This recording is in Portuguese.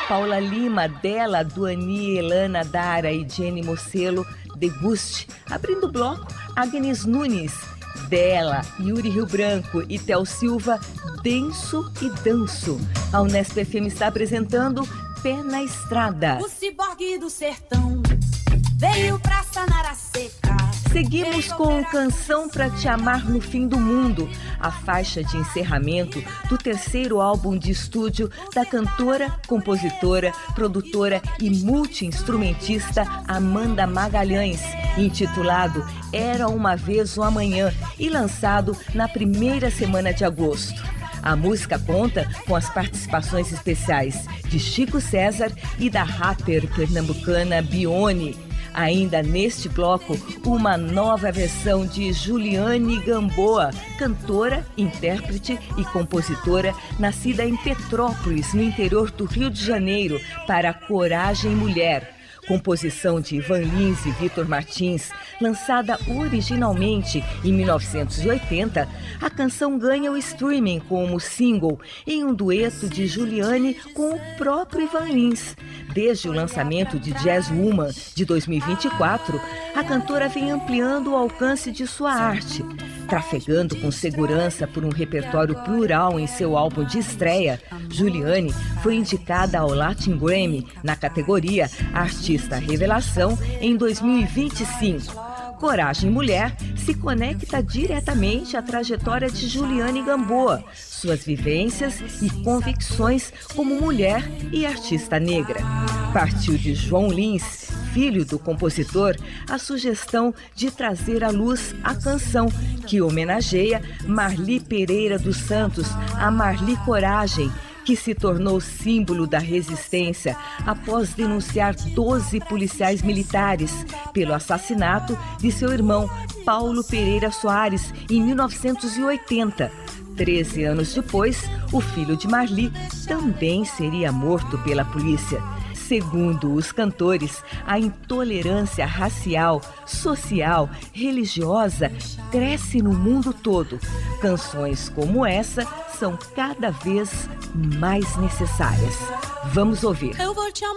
Paula Lima, dela, Duani, Elana Dara e Jenny Mocelo, Deguste. Abrindo o bloco, Agnes Nunes, dela, Yuri Rio Branco e Theo Silva, Denso e Danço. A Unesp FM está apresentando Pé na Estrada. O ciborgue do sertão veio pra sanar a seca. Seguimos com Canção Pra Te Amar no Fim do Mundo, a faixa de encerramento do terceiro álbum de estúdio da cantora, compositora, produtora e multi-instrumentista Amanda Magalhães, intitulado Era Uma Vez o Amanhã e lançado na primeira semana de agosto. A música conta com as participações especiais de Chico César e da rapper pernambucana Bione. Ainda neste bloco, uma nova versão de Juliane Gamboa, cantora, intérprete e compositora, nascida em Petrópolis, no interior do Rio de Janeiro, para Coragem Mulher. Composição de Ivan Lins e Vitor Martins, lançada originalmente em 1980, a canção ganha o streaming como single em um dueto de Juliane com o próprio Ivan Lins. Desde o lançamento de Jazz Woman de 2024, a cantora vem ampliando o alcance de sua arte. Trafegando com segurança por um repertório plural em seu álbum de estreia, Juliane foi indicada ao Latin Grammy na categoria Artista Revelação em 2025. Coragem Mulher se conecta diretamente à trajetória de Juliane Gamboa, suas vivências e convicções como mulher e artista negra. Partiu de João Lins, filho do compositor, a sugestão de trazer à luz a canção que homenageia Marli Pereira dos Santos, a Marli Coragem, que se tornou símbolo da resistência após denunciar 12 policiais militares pelo assassinato de seu irmão Paulo Pereira Soares em 1980. 13 anos depois, o filho de Marli também seria morto pela polícia. Segundo os cantores, a intolerância racial, social, religiosa cresce no mundo todo. Canções como essa são cada vez mais necessárias. Vamos ouvir. Eu vou te amar.